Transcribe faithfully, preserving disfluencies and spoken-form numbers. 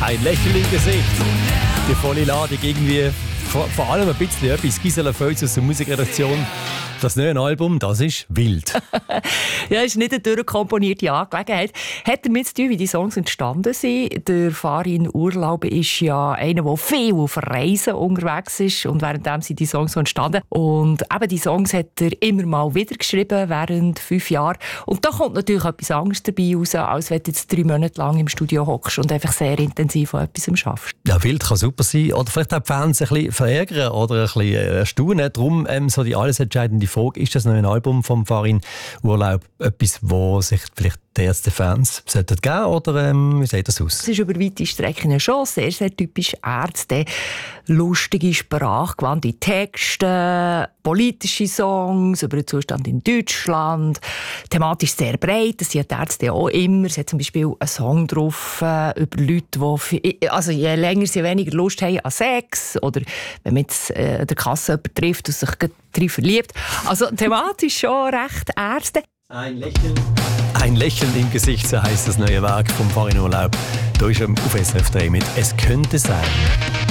Ein Lächeln im Gesicht. Die volle Ladung irgendwie. Vor, vor allem ein bisschen etwas. Gisela Völz aus der Musikredaktion. Das neue Album, das ist wild. Ja, es ist nicht eine durchkomponierte Angelegenheit. Hat damit zu tun, wie die Songs entstanden sind. Der Farin Urlaub ist ja einer, der viel auf Reisen unterwegs ist. Und währenddem sind die Songs so entstanden. Und eben die Songs hat er immer mal wieder geschrieben, während fünf Jahren. Und da kommt natürlich etwas anderes dabei raus, als wenn du jetzt drei Monate lang im Studio hockst und einfach sehr intensiv an etwas schaffst. Ja, wild kann super sein. Oder vielleicht auch die Fans ein bisschen verärgern oder ein bisschen erstaunen. Darum ähm, so die alles entscheidende Frage, ist das noch ein Album vom Farin Urlaub etwas, wo sich vielleicht die ersten Fans sollten geben oder ähm, wie sieht das aus? Es ist über weite Strecken schon sehr, sehr typisch Ärzte. Lustige sprachgewandte Texte, politische Songs über den Zustand in Deutschland. Thematisch sehr breit, das sind die Ärzte auch immer. Es hat zum Beispiel einen Song drauf äh, über Leute, die also je länger sie weniger Lust haben an Sex oder wenn man jetzt äh, der Kasse jemanden trifft und sich drin verliebt. Also thematisch schon recht Ärzte. Ein Lächeln. Ein Lächeln im Gesicht, so heisst das neue Werk vom Farin Urlaub. Da ist er auf S R F drei mit «Es könnte sein».